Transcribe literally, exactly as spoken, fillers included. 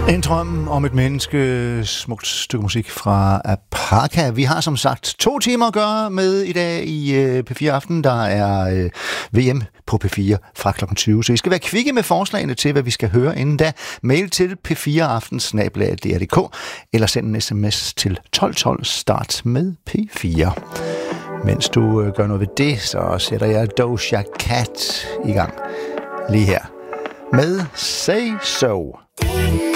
En drøm om et menneske, smukt stykke musik fra Apaka. Vi har som sagt to timer at gøre med i dag i P fire Aften. Der er V M på P fire fra klokken tyve, så I skal være kvikke med forslagene til, hvad vi skal høre inden da. Mail til p fire aften snabel-a d r punktum d k eller send en sms til tolv tolv, start med P fire. Mens du gør noget ved det, så sætter jeg Doja Cat i gang lige her med Say So.